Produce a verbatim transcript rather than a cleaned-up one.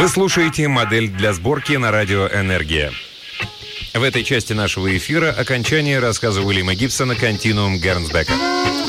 Вы слушаете «Модель для сборки» на радио «Энергия». В этой части нашего эфира окончание рассказа Уильяма Гибсона «Континуум Гернсбека».